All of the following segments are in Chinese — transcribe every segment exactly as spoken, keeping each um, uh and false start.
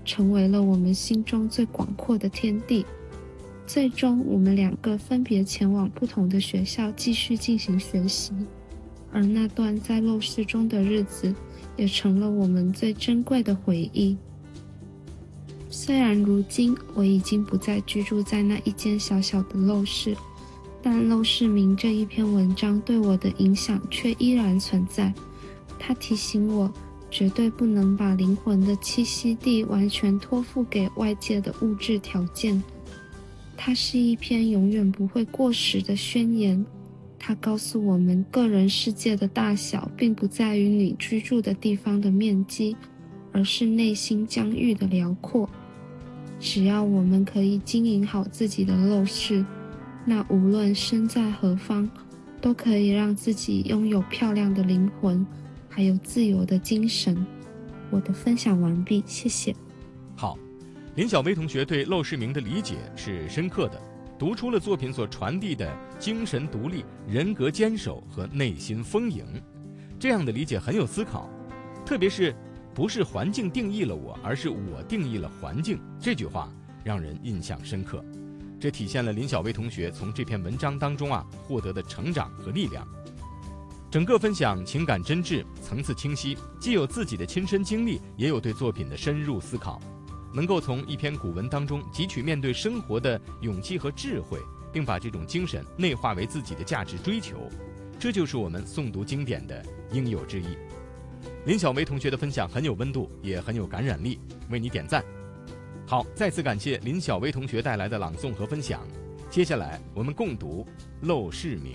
成为了我们心中最广阔的天地。最终，我们两个分别前往不同的学校继续进行学习，而那段在陋室中的日子，也成了我们最珍贵的回忆。虽然如今我已经不再居住在那一间小小的陋室，但《陋室铭》这一篇文章对我的影响却依然存在。它提醒我，绝对不能把灵魂的栖息地完全托付给外界的物质条件。它是一篇永远不会过时的宣言。它告诉我们，个人世界的大小并不在于你居住的地方的面积，而是内心疆域的辽阔。只要我们可以经营好自己的陋室，那无论身在何方，都可以让自己拥有漂亮的灵魂，还有自由的精神。我的分享完毕，谢谢。 好，林小薇同学对陋室铭的理解是深刻的，读出了作品所传递的精神独立、人格坚守和内心丰盈。这样的理解很有思考，特别是不是环境定义了我，而是我定义了环境，这句话让人印象深刻。这体现了林小薇同学从这篇文章当中啊获得的成长和力量。整个分享情感真挚，层次清晰，既有自己的亲身经历，也有对作品的深入思考，能够从一篇古文当中汲取面对生活的勇气和智慧，并把这种精神内化为自己的价值追求，这就是我们诵读经典的应有之义。林小薇同学的分享很有温度，也很有感染力，为你点赞。好，再次感谢林小薇同学带来的朗诵和分享。接下来我们共读《陋室铭》。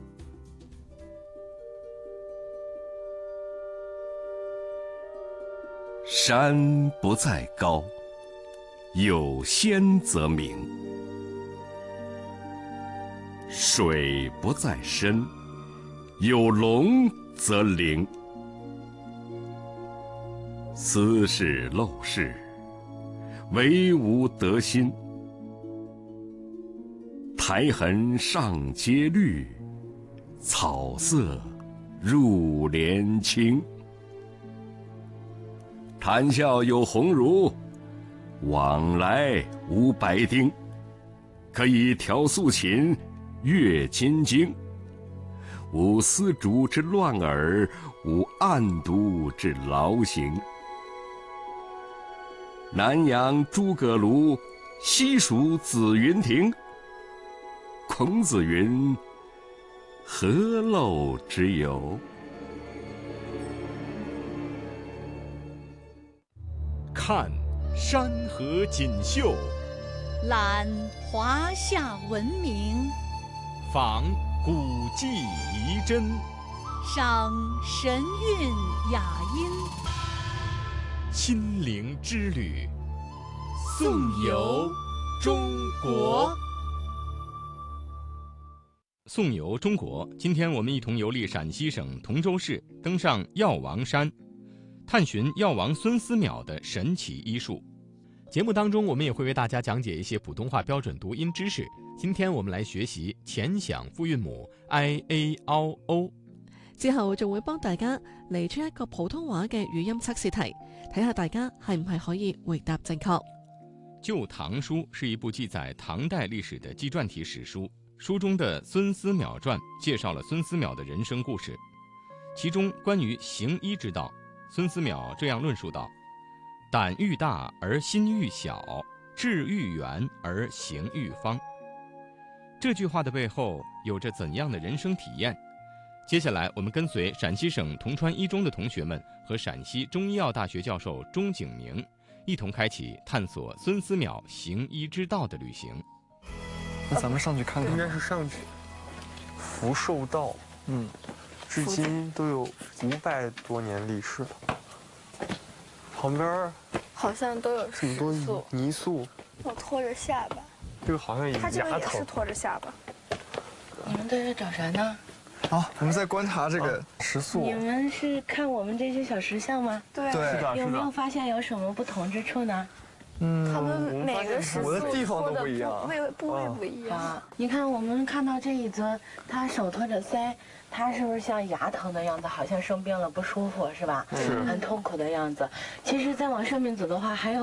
山不在高，有仙则名；水不在深，有龙则灵。斯是陋室，惟吾德馨。苔痕上阶绿，草色入帘青。谈笑有鸿儒，往来无白丁。可以调素琴，阅金经。无丝竹之乱耳，无案牍之劳形。南阳诸葛庐，西蜀子云亭。孔子云：何陋之有？ 看山河锦绣， 览华夏文明， 访古迹遗珍， 赏神韵雅音。 亲临之旅，颂游中国。颂游中国，今天我们一同游历陕西省同州市，登上药王山，探寻药王孙思邈的神奇医术。节目当中，我们也会为大家讲解一些普通话標準讀音知識。今天我們來學習前響複韻母 I A O O， 之後仲會幫大家嚟出一個普通話嘅語音測試題，睇下大家係唔係可以回答正確。《 舊唐書》是一部記載唐代歷史的紀傳體史書，書中的《孫思邈傳》介紹了孫思邈的人生故事，其中關於行醫之道，孫思邈這樣論述道：膽愈大而心愈小，志愈遠而行愈方。這句話的背後有着怎樣的人生體驗？接下來我們跟隨陝西省銅川一中的同學們和陝西中醫藥大學教授鐘景明一同開啟探索孫思邈行醫之道的旅行。 那咱們上去看看。 應該是上去。福壽道，嗯，至今都有五百多年歷史。旁邊好像都有很多塑泥塑。 我拖着下巴。 這個好像也他這個牙疼。 也是拖着下巴。 你們在這找啥呢？ 好，我們在觀察這個石塑。 你們是看我們這些小石像嗎？ 對。 對。 有沒有發現有什麼不同之處呢？ 嗯， 他們每個石塑我的地方都不一樣， 部位部位不一樣。 啊，你看我們看到這一則，他手托着腮，他是不是像牙疼的樣子，好像生病了不舒服是吧？ 是。 很痛苦的樣子。其實再往上面走的話，還有。